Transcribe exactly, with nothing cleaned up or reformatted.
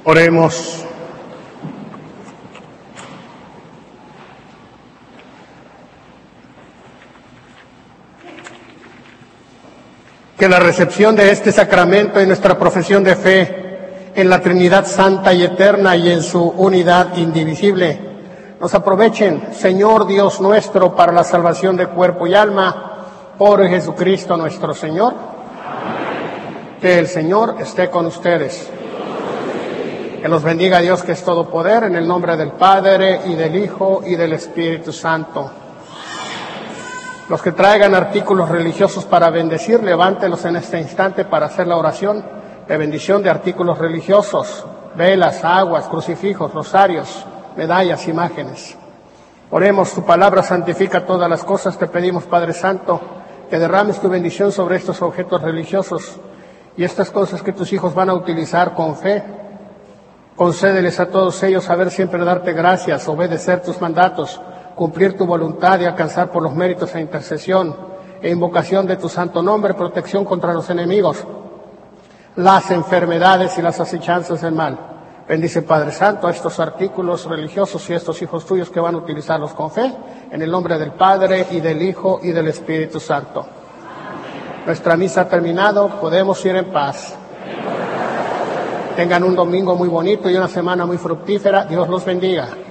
Oremos. Que la recepción de este sacramento y nuestra profesión de fe en la Trinidad Santa y Eterna y en su unidad indivisible nos aprovechen, Señor Dios nuestro, para la salvación de cuerpo y alma, por Jesucristo nuestro Señor. Amén. Que el Señor esté con ustedes. Que los bendiga Dios, que es todo poder, en el nombre del Padre, y del Hijo, y del Espíritu Santo. Los que traigan artículos religiosos para bendecir, levántelos en este instante para hacer la oración de bendición de artículos religiosos, velas, aguas, crucifijos, rosarios, medallas, imágenes. Oremos, tu palabra santifica todas las cosas. Te pedimos, Padre Santo, que derrames tu bendición sobre estos objetos religiosos y estas cosas que tus hijos van a utilizar con fe. Concédeles a todos ellos saber siempre darte gracias, obedecer tus mandatos, cumplir tu voluntad y alcanzar por los méritos e intercesión e invocación de tu santo nombre protección contra los enemigos, las enfermedades y las acechanzas del mal. Bendice, Padre Santo, a estos artículos religiosos y a estos hijos tuyos que van a utilizarlos con fe, en el nombre del Padre, y del Hijo, y del Espíritu Santo. Amén. Nuestra misa ha terminado, podemos ir en paz. Tengan un domingo muy bonito y una semana muy fructífera. Dios los bendiga.